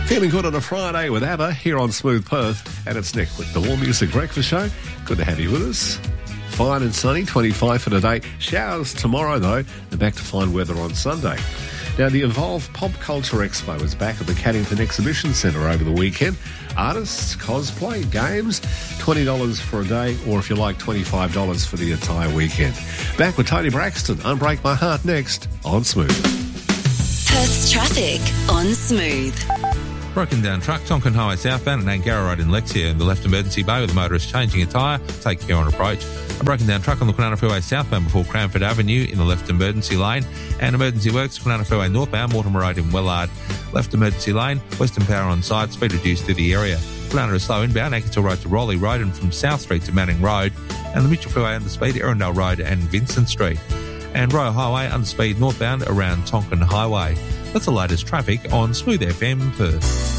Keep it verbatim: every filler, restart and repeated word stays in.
Feeling good on a Friday with ABBA here on Smooth Perth. And it's Nick with the Warm Music Breakfast Show. Good to have you with us. Fine and sunny, twenty-five for today. Showers tomorrow, though, and back to fine weather on Sunday. Now, the Evolve Pop Culture Expo is back at the Caddington Exhibition Centre over the weekend. Artists, cosplay, games, twenty dollars for a day, or if you like, twenty-five dollars for the entire weekend. Back with Tony Braxton, Unbreak My Heart next on Smooth. Perth's traffic on Smooth. Broken down truck, Tonkin Highway southbound at Angara Road in Lexia in the left emergency bay with the motorist changing a tyre. Take care on approach. A broken down truck on the Kwinana Freeway southbound before Cranford Avenue in the left emergency lane. And emergency works, Kwinana Freeway northbound, Mortimer Road in Wellard. Left emergency lane, Western Power on site, speed reduced through the area. Kwinana is slow inbound, Ankersall Road to Rowley Road and from South Street to Manning Road. And the Mitchell Freeway underspeed, Erindale Road and Vincent Street. And Royal Highway underspeed northbound around Tonkin Highway. That's the latest traffic on Smooth F M Perth.